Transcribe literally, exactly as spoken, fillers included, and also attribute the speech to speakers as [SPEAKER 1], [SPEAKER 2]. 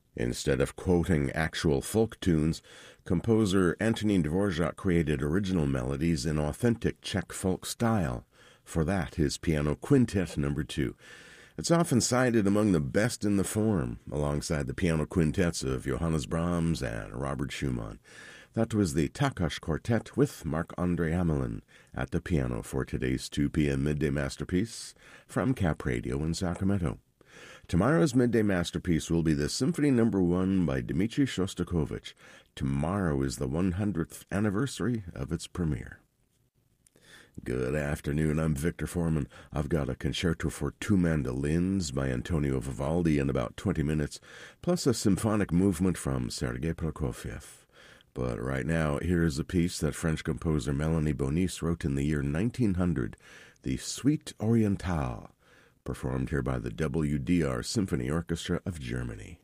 [SPEAKER 1] Instead of quoting actual folk tunes, composer Antonín Dvorak created original melodies in authentic Czech folk style. For that, his Piano Quintet number two. It's often cited among the best in the form, alongside the piano quintets of Johannes Brahms and Robert Schumann. That was the Takács Quartet with Marc-André Hamelin at the piano for today's two p.m. Midday Masterpiece from Cap Radio in Sacramento. Tomorrow's Midday Masterpiece will be the Symphony Number One by Dmitri Shostakovich. Tomorrow is the one hundredth anniversary of its premiere. Good afternoon, I'm Victor Foreman. I've got a concerto for two mandolins by Antonio Vivaldi in about twenty minutes, plus a symphonic movement from Sergei Prokofiev. But right now, here's a piece that French composer Melanie Bonis wrote in the year nineteen hundred, the Suite Orientale, performed here by the W D R Symphony Orchestra of Germany.